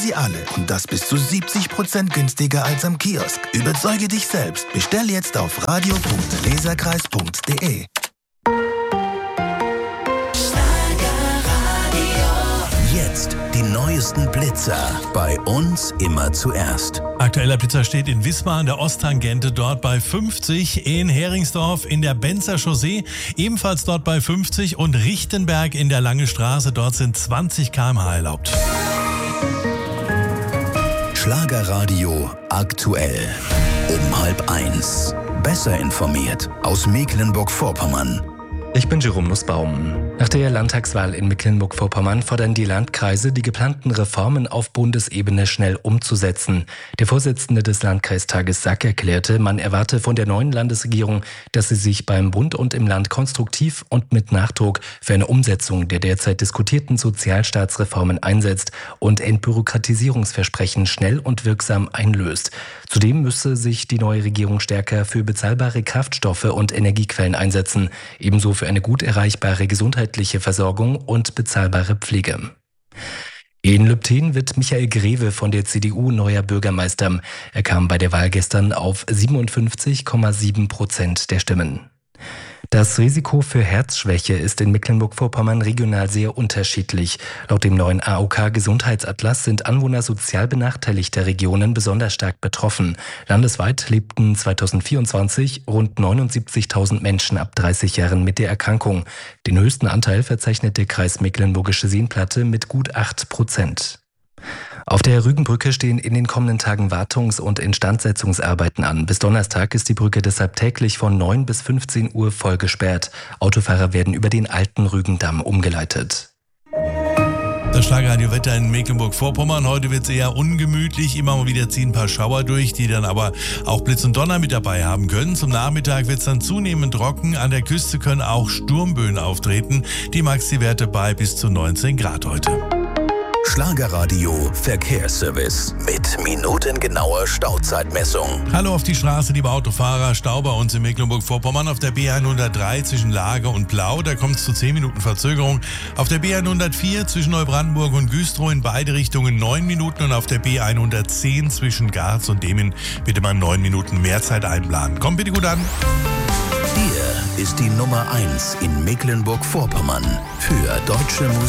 sie alle und das bis zu 70% günstiger als am Kiosk. Überzeuge dich selbst. Bestell jetzt auf radio.leserkreis.de. Jetzt die neuesten Blitzer. Bei uns immer zuerst. Aktueller Blitzer steht in Wismar an der Osttangente, dort bei 50, in Heringsdorf in der Benzer Chaussee, ebenfalls dort bei 50 und Richtenberg in der Lange Straße, dort sind 20 km/h erlaubt. Schlagerradio aktuell. Um 12:30. Besser informiert aus Mecklenburg-Vorpommern. Ich bin Jerome Nussbaum. Nach der Landtagswahl in Mecklenburg-Vorpommern fordern die Landkreise, die geplanten Reformen auf Bundesebene schnell umzusetzen. Der Vorsitzende des Landkreistages Sack erklärte, man erwarte von der neuen Landesregierung, dass sie sich beim Bund und im Land konstruktiv und mit Nachdruck für eine Umsetzung der derzeit diskutierten Sozialstaatsreformen einsetzt und Entbürokratisierungsversprechen schnell und wirksam einlöst. Zudem müsse sich die neue Regierung stärker für bezahlbare Kraftstoffe und Energiequellen einsetzen, ebenso für eine gut erreichbare gesundheitliche Versorgung und bezahlbare Pflege. In Lübtheen wird Michael Greve von der CDU neuer Bürgermeister. Er kam bei der Wahl gestern auf 57,7% der Stimmen. Das Risiko für Herzschwäche ist in Mecklenburg-Vorpommern regional sehr unterschiedlich. Laut dem neuen AOK-Gesundheitsatlas sind Anwohner sozial benachteiligter Regionen besonders stark betroffen. Landesweit lebten 2024 rund 79.000 Menschen ab 30 Jahren mit der Erkrankung. Den höchsten Anteil verzeichnet der Kreis Mecklenburgische Seenplatte mit gut 8%. Auf der Rügenbrücke stehen in den kommenden Tagen Wartungs- und Instandsetzungsarbeiten an. Bis Donnerstag ist die Brücke deshalb täglich von 9 bis 15 Uhr voll gesperrt. Autofahrer werden über den alten Rügendamm umgeleitet. Das Schlagerradiowetter in Mecklenburg-Vorpommern. Heute wird es eher ungemütlich. Immer mal wieder ziehen ein paar Schauer durch, die dann aber auch Blitz und Donner mit dabei haben können. Zum Nachmittag wird es dann zunehmend trocken. An der Küste können auch Sturmböen auftreten. Die Maxi-Werte bei bis zu 19 Grad heute. Schlagerradio Verkehrsservice mit minutengenauer Stauzeitmessung. Hallo auf die Straße, liebe Autofahrer. Stau bei uns in Mecklenburg-Vorpommern auf der B103 zwischen Lage und Blau. Da kommt es zu 10 Minuten Verzögerung. Auf der B104 zwischen Neubrandenburg und Güstrow in beide Richtungen 9 Minuten. Und auf der B110 zwischen Garz und Demmin bitte mal 9 Minuten mehr Zeit einplanen. Kommt bitte gut an. Hier ist die Nummer 1 in Mecklenburg-Vorpommern für deutsche Musik.